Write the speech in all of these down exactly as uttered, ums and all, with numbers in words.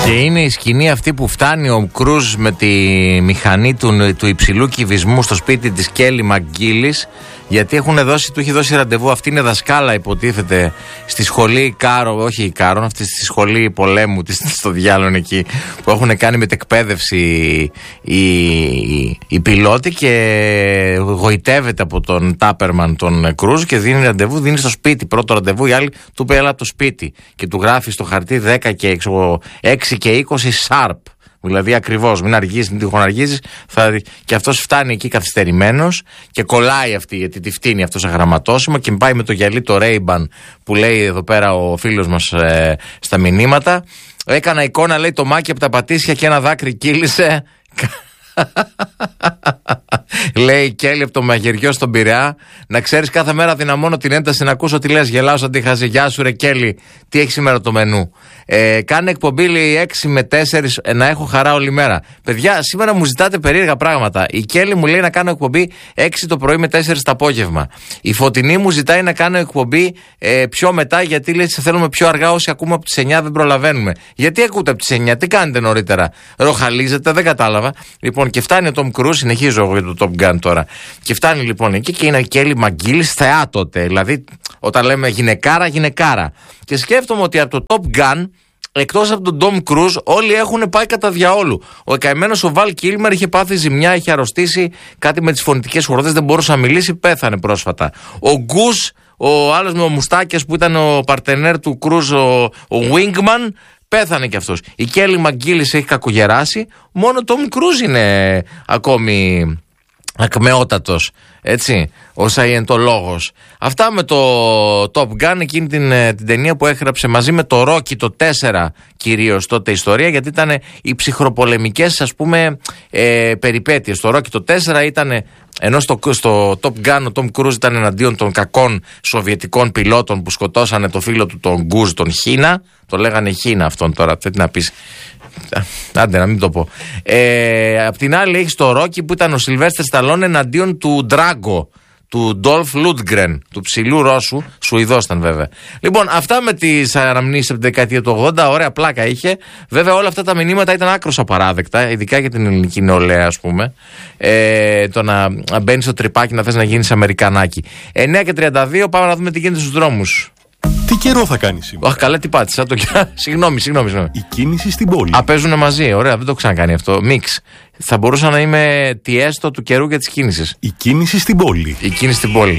Και είναι η σκηνή αυτή που φτάνει ο Κρούζ με τη μηχανή του, του υψηλού κυβισμού στο σπίτι της Κέλι Μαγκίλης, γιατί έχουν δώσει, του έχει δώσει ραντεβού. Αυτή είναι δασκάλα, υποτίθεται, στη σχολή Κάρο, όχι η Κάρον, αυτή στη σχολή πολέμου της, στο διάλογο εκεί, που έχουν κάνει μετεκπαίδευση οι, οι, οι πιλότοι, και γοητεύεται από τον Τάπερμαν τον Κρούζ και δίνει ραντεβού, δίνει στο σπίτι. Πρώτο ραντεβού, η άλλη του πει έλα από το σπίτι και του γράφει στο χαρτί δέκα και έξι και είκοσι σάρπ. Δηλαδή ακριβώς, μην αργήσεις, μην τυχόν αργήσεις. Θα... Και αυτός φτάνει εκεί καθυστερημένος και κολλάει αυτή, γιατί τη φτύνει αυτό σαν γραμματόσημο, και πάει με το γυαλί το Ray-Ban που λέει εδώ πέρα ο φίλος μας ε, στα μηνύματα. Έκανα εικόνα, λέει, το μάκι από τα πατήσια και ένα δάκρυ κύλησε. Λέει η Κέλη από το μαγειριό στον Πειραιά. Να ξέρεις, κάθε μέρα δυναμώνω την ένταση να ακούσω τι λες. Γελάω σαν τη χαζή. Γεια σου ρε Κέλη, τι έχει σήμερα το μενού? ε, Κάνε εκπομπή, λέει, έξι με τέσσερα, ε, να έχω χαρά όλη μέρα. Παιδιά, σήμερα μου ζητάτε περίεργα πράγματα. Η Κέλη μου λέει να κάνω εκπομπή έξι το πρωί με τέσσερα το απόγευμα. Η Φωτεινή μου ζητάει να κάνω εκπομπή ε, πιο μετά, γιατί λέει σε θέλουμε πιο αργά. Όσοι ακούμε από τις εννιά δεν προλαβαίνουμε. Γιατί ακούτε από τις εννιά, τι κάνετε νωρίτερα? Ροχαλίζετε, δεν κατάλαβα. Λοιπόν, και φτάνει ο Τόμ Κρούζ, συνεχίζω εγώ για το Top Gun τώρα. Και φτάνει λοιπόν εκεί και είναι η Κέλη Μαγκίλης θεά τότε. Δηλαδή, όταν λέμε γυναικάρα, γυναικάρα. Και σκέφτομαι ότι από το Top Gun, εκτός από τον Τόμ Κρούζ, όλοι έχουν πάει κατά διαόλου. Ο καημένος ο Βαλ Κίλμερ είχε πάθει ζημιά, είχε αρρωστήσει κάτι με τις φωνητικές χορδές, δεν μπορούσε να μιλήσει, πέθανε πρόσφατα. Ο Γκους, ο άλλος με ο μουστάκιας που ήταν ο παρτενέρ του Κρούζ, ο, ο Wingman, πέθανε κι αυτός. Η Κέλη Μαγκίλης έχει κακογεράσει. Μόνο ο Τόμ Κρούζ είναι ακόμη ακμεότατος, έτσι, ο σαϊεντολόγος. Αυτά με το Top Gun, εκείνη την, την ταινία που έγραψε μαζί με το Rocky το τέσσερα κυρίως τότε ιστορία, γιατί ήταν οι ψυχροπολεμικές, ας πούμε, ε, περιπέτειες. Το Rocky το τέσσερα ήταν, ενώ στο, στο Top Gun ο Tom Cruise ήταν εναντίον των κακών σοβιετικών πιλότων που σκοτώσανε το φίλο του τον Γκουζ, τον Χίνα. Το λέγανε Χίνα αυτόν τώρα, τι να πεις. Άντε να μην το πω. ε, Απ' την άλλη έχεις το Rocky που ήταν ο Σιλβέστερ Σταλόν εναντίον του Ντράγκο, του Ντόλφ Λούντγκρεν, του ψηλού Ρώσου, Σουηδός ήταν βέβαια. Λοιπόν, αυτά με τις αναμνήσεις από την δεκαετία του ογδόντα, ωραία πλάκα είχε. Βέβαια όλα αυτά τα μηνύματα ήταν άκρως απαράδεκτα, ειδικά για την ελληνική νεολαία, ας πούμε. Ε, το να μπαίνεις στο τρυπάκι να θες να γίνεις Αμερικανάκι. εννιά και τριάντα δύο, πάμε να δούμε τι γίνεται στους δρόμους. Τι καιρό θα κάνει σήμερα? Αχ, καλά, τι πάτησα. Το... συγγνώμη, συγγνώμη, συγγνώμη. Η κίνηση στην πόλη. Α, παίζουνε μαζί. Ωραία, δεν το ξανακάνει αυτό. Μίξ. Θα μπορούσα να είμαι τιέστο του καιρού και της κίνησης. Η κίνηση στην πόλη. Η κίνηση στην πόλη.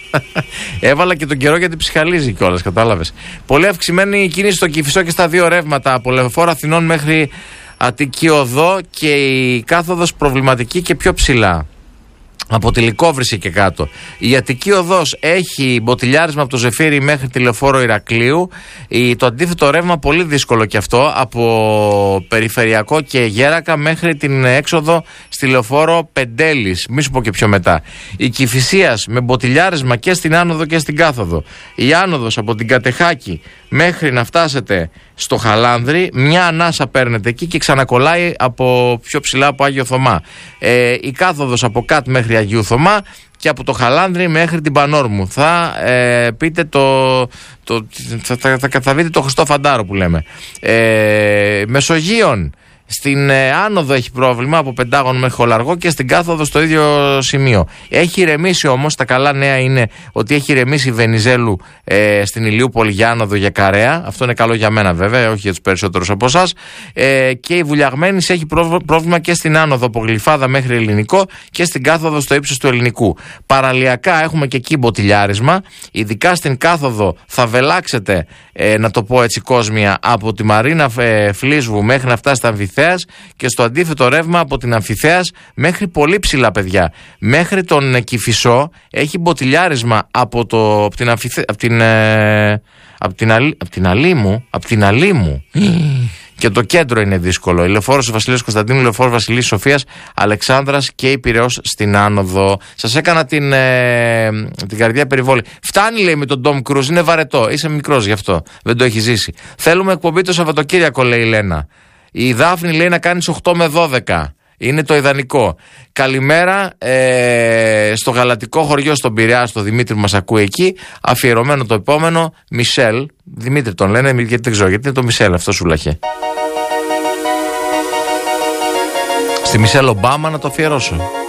Έβαλα και τον καιρό γιατί ψυχαλίζει κιόλας, κατάλαβες. Πολύ αυξημένη η κίνηση στο Κηφισό και στα δύο ρεύματα. Από Λεωφόρο Αθηνών μέχρι Αττική Οδό, και η κάθοδος προβληματική και πιο ψηλά. Από τη Λυκόβρηση και κάτω. Η Αττική Οδός έχει μποτιλιάρισμα από το Ζεφύρι μέχρι τη Λεωφόρο Ηρακλείου. Η, το αντίθετο ρεύμα πολύ δύσκολο και αυτό, από Περιφερειακό και Γέρακα μέχρι την έξοδο στη Λεωφόρο Πεντέλης. Μη σου πω και πιο μετά. Η Κηφισίας με μποτιλιάρισμα και στην άνοδο και στην κάθοδο. Η άνοδος από την Κατεχάκη μέχρι να φτάσετε στο Χαλάνδρη, μια ανάσα παίρνετε εκεί και ξανακολλάει από πιο ψηλά από Άγιο Θωμά. Ε, η κάθοδος από Κάτ μέχρι Αγίου Θωμά και από το Χαλάνδρη μέχρι την Πανόρμου. Θα ε, πείτε το, το θα, θα, θα, θα δείτε το Χριστό Φαντάρο που λέμε. Ε, Μεσογείων. Στην ε, άνοδο έχει πρόβλημα από Πεντάγωνο μέχρι Χολαργό, και στην κάθοδο στο ίδιο σημείο. Έχει ηρεμήσει όμως, τα καλά νέα είναι ότι έχει ηρεμήσει η Βενιζέλου ε, στην Ηλιούπολη για άνοδο για Καρέα. Αυτό είναι καλό για μένα βέβαια, όχι για τους περισσότερους από εσάς. Ε, και η Βουλιαγμένης έχει πρόβλημα και στην άνοδο από Γλυφάδα μέχρι Ελληνικό και στην κάθοδο στο ύψος του Ελληνικού. Παραλιακά έχουμε και εκεί μποτιλιάρισμα. Ειδικά στην κάθοδο θα βελάξετε, ε, να το πω έτσι κόσμια, από τη Μαρίνα ε, Φλίσβου μέχρι να φτάσει στα Αμφιθέας, και στο αντίθετο ρεύμα από την Αμφιθέας μέχρι πολύ ψηλά, παιδιά. Μέχρι τον Κηφισό έχει μποτιλιάρισμα από, το, από την Αμφιθέ, από την, ε, από την, αλή, από την Αλήμου, από την Αλήμου. Και το κέντρο είναι δύσκολο. Η Λεωφόρος Βασιλείας Κωνσταντίνου, η Λεωφόρος Βασιλείας Σοφίας Αλεξάνδρας και η Πειραιώς στην άνοδο. Σας έκανα την, ε, την καρδιά περιβόλη. Φτάνει, λέει, με τον Τόμ Κρούζ, είναι βαρετό. Είσαι μικρός γι' αυτό. Δεν το έχει ζήσει. Θέλουμε εκπομπή το Σαββατοκύριακο, λέει η Λένα. Η Δάφνη λέει να κάνεις οκτώ με δώδεκα. Είναι το ιδανικό. Καλημέρα ε, στο γαλατικό χωριό στον Πειραιά, στο Δημήτρη που μας ακούει εκεί. Αφιερωμένο το επόμενο, Μισελ. Δημήτρη τον λένε, γιατί δεν ξέρω, γιατί είναι το Μισελ, αυτό σου λαχε. Στη Μισελ Ομπάμα να το αφιερώσω.